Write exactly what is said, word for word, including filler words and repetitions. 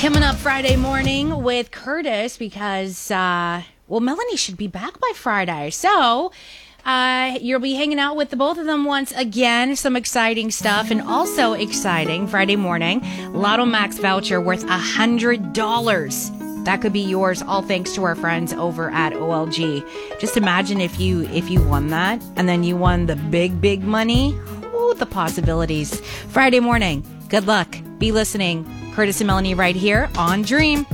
Coming up Friday morning with Curtis because, uh, well, Melanie should be back by Friday. So uh, you'll be hanging out with the both of them once again. Some exciting stuff, and also exciting Friday morning, Lotto Max voucher worth one hundred dollars. That could be yours, all thanks to our friends over at O L G. Just imagine if you if you won that, and then you won the big, big money. Ooh, the possibilities. Friday morning. Good luck. Be listening. Curtis and Melanie right here on Dream.